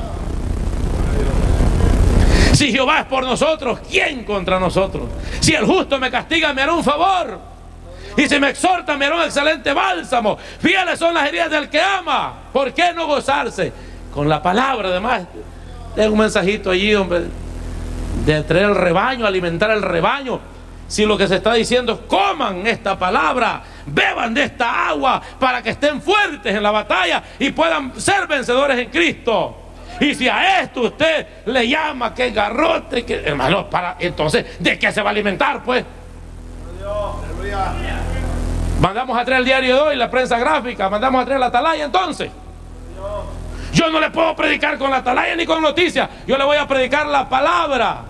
Si Jehová es por nosotros, ¿quién contra nosotros? Si el justo me castiga, me hará un favor. Y si me exhorta, me hará un excelente bálsamo. Fieles son las heridas del que ama. ¿Por qué no gozarse con la palabra? Además, tengo un mensajito allí, hombre, de traer el rebaño, alimentar el rebaño. Si lo que se está diciendo es: coman esta palabra, beban de esta agua, para que estén fuertes en la batalla y puedan ser vencedores en Cristo. Y si a esto usted le llama que garrote, que, hermano, para, entonces, ¿de qué se va a alimentar, pues? Mandamos a traer el diario de hoy, la prensa gráfica, mandamos a traer la atalaya, entonces. Yo no le puedo predicar con la atalaya ni con noticias. Yo le voy a predicar la palabra.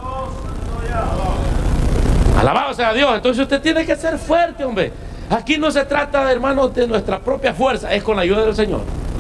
Alabado sea Dios. Entonces usted tiene que ser fuerte, hombre. Aquí no se trata, hermanos, de nuestra propia fuerza, es con la ayuda del Señor.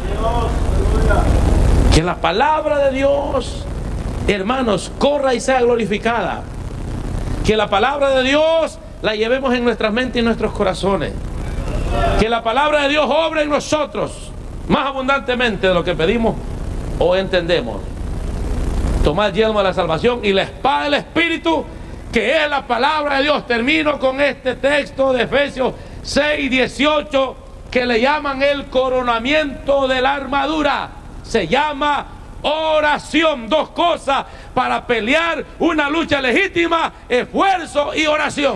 Que la palabra de Dios, hermanos, corra y sea glorificada. Que la palabra de Dios la llevemos en nuestras mentes y en nuestros corazones. Que la palabra de Dios obre en nosotros más abundantemente de lo que pedimos o entendemos. Tomad el yelmo de la salvación y la espada del Espíritu, que es la palabra de Dios. Termino con este texto de Efesios seis dieciocho, que le llaman el coronamiento de la armadura. Se llama oración. Dos cosas para pelear una lucha legítima: esfuerzo y oración.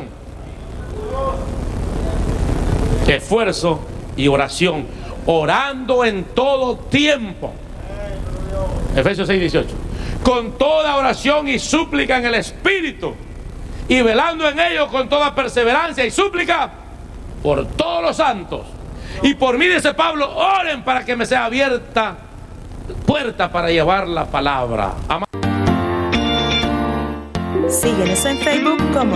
Esfuerzo y oración. Orando en todo tiempo. Efesios seis dieciocho. Con toda oración y súplica en el Espíritu, y velando en ello con toda perseverancia y súplica por todos los santos. Y por mí, dice Pablo, oren para que me sea abierta puerta para llevar la palabra. Amén. Síguenos en Facebook como